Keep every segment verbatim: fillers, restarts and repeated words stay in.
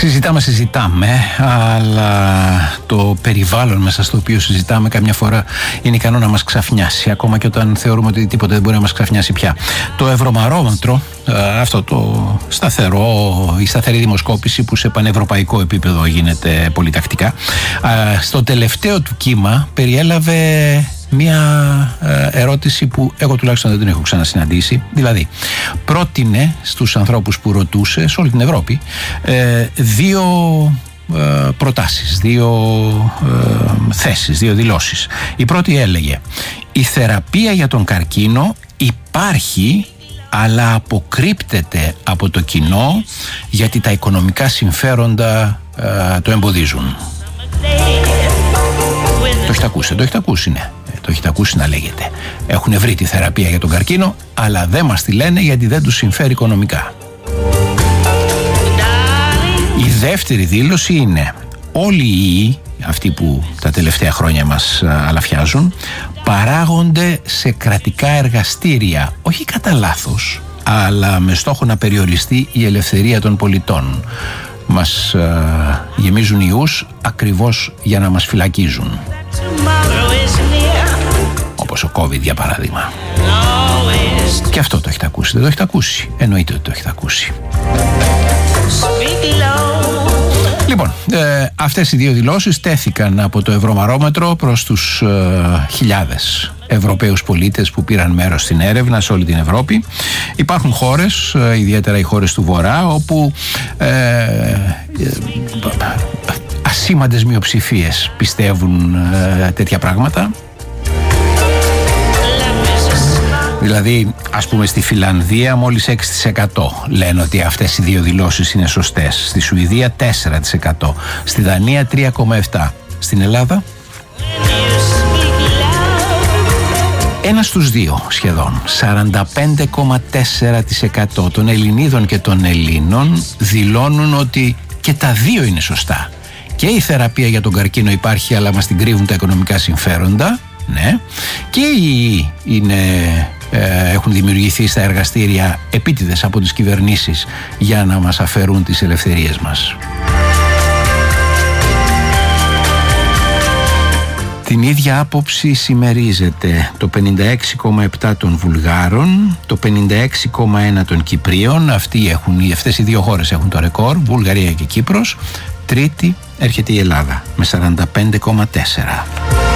Συζητάμε, συζητάμε, αλλά το περιβάλλον μέσα στο οποίο συζητάμε καμιά φορά είναι ικανό να μας ξαφνιάσει, ακόμα και όταν θεωρούμε ότι τίποτε δεν μπορεί να μας ξαφνιάσει πια. Το Ευρωμαρόμετρο, αυτό το σταθερό, η σταθερή δημοσκόπηση που σε πανευρωπαϊκό επίπεδο γίνεται πολύ τακτικά, στο τελευταίο του κύμα περιέλαβε μια ερώτηση που εγώ τουλάχιστον δεν την έχω ξανασυναντήσει. Δηλαδή, πρότεινε στους ανθρώπους που ρωτούσε σε όλη την Ευρώπη δύο προτάσεις, δύο θέσεις, δύο δηλώσεις. Η πρώτη έλεγε: η θεραπεία για τον καρκίνο υπάρχει, αλλά αποκρύπτεται από το κοινό γιατί τα οικονομικά συμφέροντα το εμποδίζουν. Το έχετε ακούσει, το έχετε ακούσει, ναι. Το έχετε ακούσει να λέγεται. Έχουν βρει τη θεραπεία για τον καρκίνο, αλλά δεν μας τη λένε γιατί δεν τους συμφέρει οικονομικά. Η δεύτερη δήλωση είναι: όλοι οι ιοί, αυτοί που τα τελευταία χρόνια μας αλαφιάζουν, παράγονται σε κρατικά εργαστήρια, όχι κατά λάθος, αλλά με στόχο να περιοριστεί η ελευθερία των πολιτών. Μας α, γεμίζουν ιούς ακριβώς για να μας φυλακίζουν. Όπως ο COVID για παράδειγμα. Και αυτό το έχετε ακούσει, δεν το έχετε ακούσει? Εννοείται ότι το έχετε ακούσει. Λοιπόν, ε, αυτές οι δύο δηλώσεις τέθηκαν από το Ευρωμαρόμετρο προς τους ε, χιλιάδες Ευρωπαίους πολίτες που πήραν μέρος στην έρευνα σε όλη την Ευρώπη. Υπάρχουν χώρες, ε, ιδιαίτερα οι χώρες του Βορρά, όπου ε, ε, ασήμαντες μειοψηφίες πιστεύουν ε, τέτοια πράγματα. Δηλαδή, ας πούμε, στη Φιλανδία μόλις έξι τοις εκατό λένε ότι αυτές οι δύο δηλώσεις είναι σωστές. Στη Σουηδία τέσσερα τοις εκατό. Στη Δανία τρία κόμμα επτά τοις εκατό. Στην Ελλάδα ένα στους δύο σχεδόν, σαράντα πέντε κόμμα τέσσερα τοις εκατό των Ελληνίδων και των Ελλήνων δηλώνουν ότι και τα δύο είναι σωστά. Και η θεραπεία για τον καρκίνο υπάρχει, αλλά μας την κρύβουν τα οικονομικά συμφέροντα. Ναι. Και οι είναι, ε, έχουν δημιουργηθεί στα εργαστήρια επίτηδες από τις κυβερνήσεις για να μας αφαιρούν τις ελευθερίες μας. Την ίδια άποψη συμμερίζεται το πενήντα έξι κόμμα επτά των Βουλγάρων, το πενήντα έξι κόμμα ένα των Κυπρίων. Αυτοί έχουν, αυτές οι δύο χώρες έχουν το ρεκόρ, Βουλγαρία και Κύπρος. Τρίτη έρχεται η Ελλάδα με σαράντα πέντε κόμμα τέσσερα.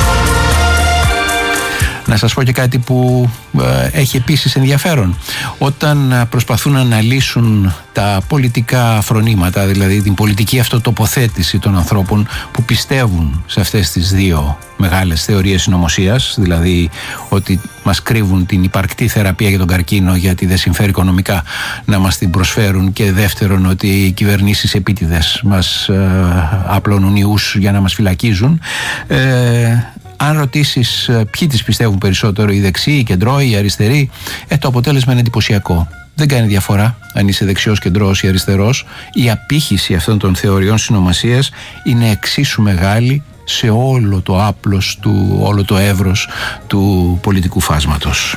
Να σας πω και κάτι που ε, έχει επίσης ενδιαφέρον. Όταν προσπαθούν να αναλύσουν τα πολιτικά φρονήματα, δηλαδή την πολιτική αυτοτοποθέτηση των ανθρώπων που πιστεύουν σε αυτές τις δύο μεγάλες θεωρίες συνωμοσίας, δηλαδή ότι μας κρύβουν την υπαρκτή θεραπεία για τον καρκίνο γιατί δεν συμφέρει οικονομικά να μας την προσφέρουν, και δεύτερον ότι οι κυβερνήσεις επίτηδες μας ε, απλώνουν ιούς για να μας φυλακίζουν, ε, αν ρωτήσεις ποιοι τις πιστεύουν περισσότερο, οι δεξιοί, οι κεντρώοι, οι αριστεροί, ε, το αποτέλεσμα είναι εντυπωσιακό. Δεν κάνει διαφορά αν είσαι δεξιός, κεντρώος ή αριστερός. Η απήχηση αυτών των θεωριών συνωμοσίας είναι εξίσου μεγάλη σε όλο το άπλος του, όλο το εύρος του πολιτικού φάσματος.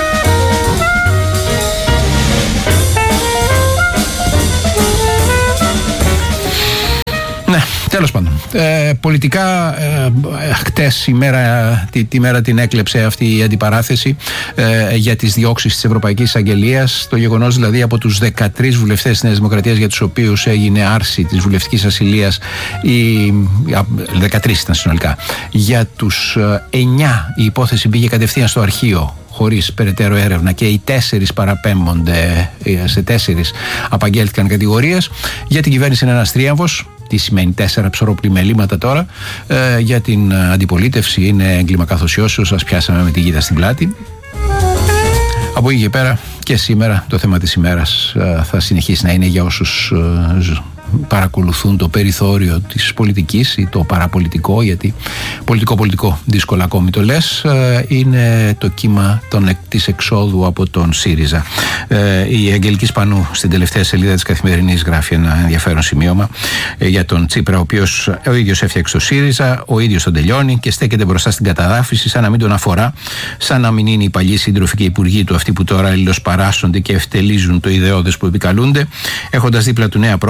Ναι, τέλος πάντων. Ε, πολιτικά, ε, χτες η μέρα, τη, τη μέρα την έκλεψε αυτή η αντιπαράθεση ε, για τις διώξεις της Ευρωπαϊκής Εισαγγελίας. Το γεγονός δηλαδή από τους δεκατρείς βουλευτές της Νέας Δημοκρατίας για τους οποίους έγινε άρση της βουλευτικής ασυλίας, η, δεκατρείς ήταν συνολικά, για τους εννιά η υπόθεση πήγε κατευθείαν στο αρχείο χωρίς περαιτέρω έρευνα και οι τέσσερις παραπέμπονται, σε τέσσερις απαγγέλθηκαν κατηγορίες. Για την κυβέρνηση είναι ένας τρίαμβος. Τι σημαίνει τέσσερα ψωροπλημελήματα τώρα? Ε, για την αντιπολίτευση είναι έγκλημα καθοσιώσεως, σας πιάσαμε με τη γίδα στην πλάτη. Από εκεί και πέρα και σήμερα το θέμα της ημέρας ε, θα συνεχίσει να είναι, για όσους ε, παρακολουθούν το περιθώριο της πολιτικής ή το παραπολιτικό, γιατί πολιτικό-πολιτικό δύσκολα ακόμη το λες, είναι το κύμα των, της εξόδου από τον ΣΥΡΙΖΑ. Η Αγγελική Σπανού στην τελευταία σελίδα της Καθημερινής γράφει ένα ενδιαφέρον σημείωμα για τον Τσίπρα, ο οποίος ο ίδιος έφτιαξε το ΣΥΡΙΖΑ, ο ίδιος τον τελειώνει και στέκεται μπροστά στην καταδάφιση σαν να μην τον αφορά, σαν να μην είναι οι παλιοί σύντροφοι και υπουργοί του αυτοί που τώρα αλληλοσπαράσσονται και ευτελίζουν το ιδεώδες που επικαλούνται, έχοντας δίπλα του νέα πρόσωπα με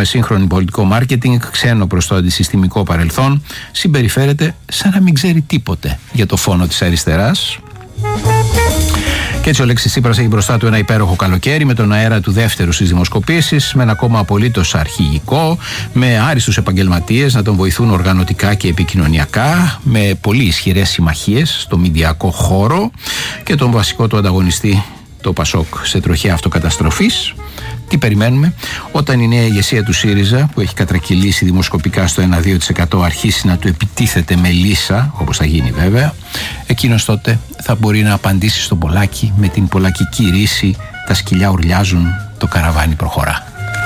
σύγχρονη πολιτικό μάρκετινγκ, ξένο προς το αντισυστημικό παρελθόν, συμπεριφέρεται σαν να μην ξέρει τίποτε για το φόνο της αριστεράς. Και έτσι ο Αλέξης Τσίπρας έχει μπροστά του ένα υπέροχο καλοκαίρι με τον αέρα του δεύτερου στις δημοσκοπήσεις, με ένα κόμμα απολύτως αρχηγικό, με άριστους επαγγελματίες να τον βοηθούν οργανωτικά και επικοινωνιακά, με πολύ ισχυρές συμμαχίες στο μηντιακό χώρο και τον βασικό του ανταγωνιστή, το Πασόκ, σε τροχιά αυτοκαταστροφής. Τι περιμένουμε όταν η νέα ηγεσία του ΣΥΡΙΖΑ, που έχει κατρακυλήσει δημοσκοπικά στο ένα με δύο τοις εκατό, αρχίσει να του επιτίθεται με λύσα, όπως θα γίνει βέβαια, εκείνος τότε θα μπορεί να απαντήσει στον Πολάκη με την πολακική ρίση «Τα σκυλιά ουρλιάζουν, το καραβάνι προχωρά».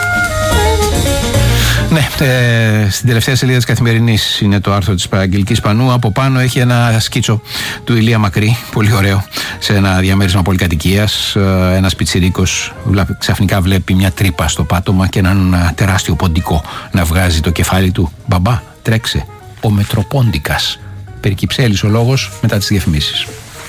Ναι, ε, στην τελευταία σελίδα της Καθημερινής είναι το άρθρο της Αγγελικής Πανού. Από πάνω έχει ένα σκίτσο του Ηλία Μακρύ, πολύ ωραίο, σε ένα διαμέρισμα πολυκατοικίας. Ένας πιτσιρίκος ξαφνικά βλέπει μια τρύπα στο πάτωμα και έναν τεράστιο ποντικό να βγάζει το κεφάλι του. «Μπαμπά, τρέξε, ο Μετροπόντικας». Περικυψέλης ο λόγος μετά τις διαφημίσεις.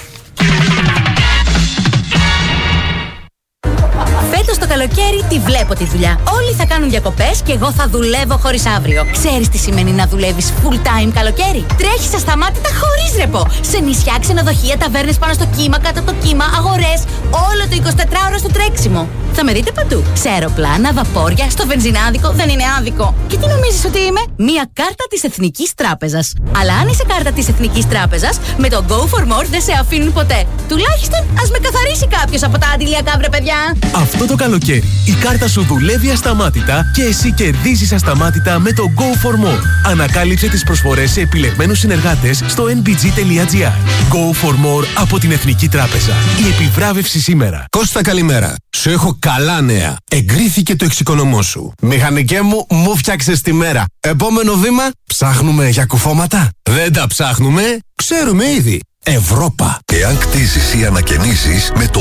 Φέτος το καλοκαίρι τη βλέπω τη δουλειά. Όλοι θα κάνουν διακοπές και εγώ θα δουλεύω χωρίς αύριο. Ξέρεις τι σημαίνει να δουλεύεις full time καλοκαίρι? Τρέχεις ασταμάτητα χωρίς ρεπό. Σε νησιά, ξενοδοχεία, ταβέρνες πάνω στο κύμα, κάτω από το κύμα, αγορές. Όλο το εικοσιτετράωρο στο τρέξιμο. Θα με δείτε παντού. Σε αεροπλάνα, βαπόρια, στο βενζινάδικο. Δεν είναι άδικο. Και τι νομίζεις ότι είμαι? Μία κάρτα της Εθνικής Τράπεζας. Αλλά αν είσαι κάρτα της Εθνικής Τράπεζας, με το Go for More δεν σε αφήνουν ποτέ. Τουλάχιστον ας με καθαρίσει κάποιος από τα αντιλιακά, βρε παιδιά. Αυτό το καλοκαίρι η κάρτα σου δουλεύει ασταμάτητα και εσύ κερδίζεις ασταμάτητα με το Go for More. Ανακάλυψε τις προσφορές σε επιλεγμένους συνεργάτες στο εν μπι τζι τελεία τζι άρ. Go for More από την Εθνική Τράπεζα. Η επιβράβευση σήμερα. Κώστα, καλημέρα. Σου έχω καλά νέα. Εγκρίθηκε το εξοικονομώ σου. Μηχανικέ μου, μου φτιάξες τη μέρα. Επόμενο βήμα, ψάχνουμε για κουφώματα. Δεν τα ψάχνουμε, ξέρουμε ήδη. Ευρώπα. Εάν κτίζεις ή ανακαινήσεις, με το